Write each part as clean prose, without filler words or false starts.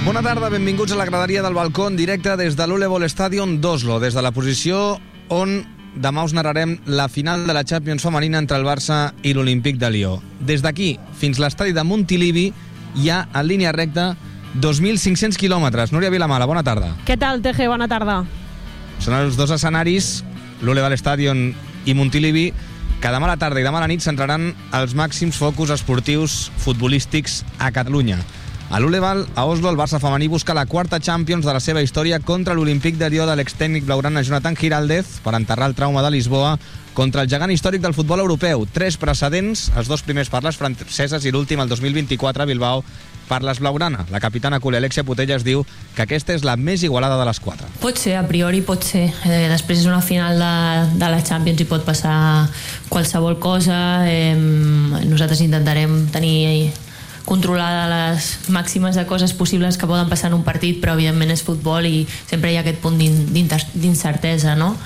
Bona tarda, benvinguts a la graderia del balcó en directe des de l'Uleål Stadion d'Oslo, des de la posició on demà us narrarem la final de la Champions femenina entre el Barça i l'Olímpic de Lió. Des d'aquí fins l'estadi de Montilivi hi ha en línia recta 2.500 quilòmetres. Núria Vilamala, bona tarda. Què tal, TG? Bona tarda. Són els dos escenaris, l'Uleål Stadion i Montilivi, que demà a la tarda i demà a la nit centraran els màxims focus esportius futbolístics a Catalunya. A l'Uleål, a Oslo, el Barça femení busca la quarta Champions de la seva història contra l'Olímpic de Lió de l'extècnic blaugrana Jonathan Giraldez per enterrar el trauma de Lisboa contra el gegant històric del futbol europeu. 3 precedents, els 2 primers per les franceses i l'últim, el 2024, a Bilbao, per les blaugrana. La capitana culer Alexia Putellas diu que aquesta és la més igualada de les 4. Pot ser, a priori pot ser. Després és una final de la Champions i pot passar qualsevol cosa. Nosaltres intentarem tenir controlada les màximes de coses possibles que poden passar en un partit, però evidentment és futbol i sempre hi ha aquest punt d'incertesa, no?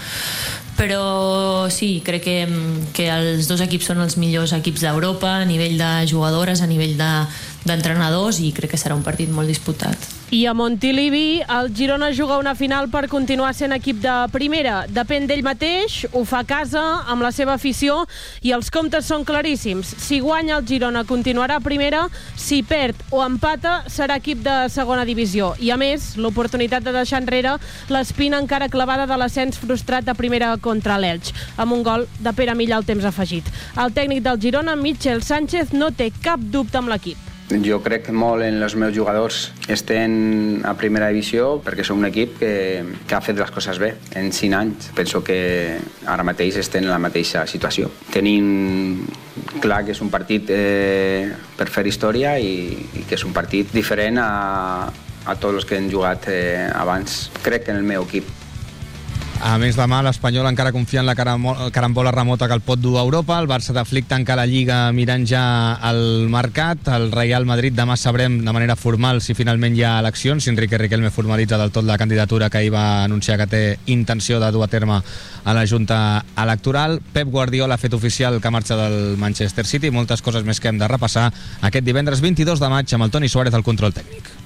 Però sí, crec que els dos equips són els millors equips d'Europa a nivell de jugadores, a nivell d'entrenadors, i crec que serà un partit molt disputat. I a Montilivi, el Girona juga una final per continuar sent equip de primera. Depèn d'ell mateix, ho fa a casa, amb la seva afició, i els comptes són claríssims. Si guanya el Girona, continuarà a primera. Si perd o empata, serà equip de segona divisió. I a més, l'oportunitat de deixar enrere l'espina encara clavada de l'ascens frustrat a primera contra l'Elx, amb un gol de Pere Milla al temps afegit. El tècnic del Girona, Michel Sánchez, no té cap dubte amb l'equip. Jo crec molt en els meus jugadors estem a primera divisió perquè som un equip que ha fet les coses bé en 5 anys. Penso que ara mateix estem en la mateixa situació. Tenim clar que és un partit per fer història i que és un partit diferent a tots els que hem jugat abans. Crec en el meu equip. A més, demà l'Espanyol encara confia en la carambola remota que el pot dur a Europa. El Barça de Flick tanca la Lliga mirant ja al mercat. El Real Madrid demà sabrem de manera formal si finalment hi ha eleccions, si Enrique Riquelme formalitza del tot la candidatura que ahir va anunciar que té intenció de dur a terme a la Junta Electoral. Pep Guardiola ha fet oficial que marxa del Manchester City i moltes coses més que hem de repassar aquest divendres 22 de maig amb el Toni Suárez al control tècnic.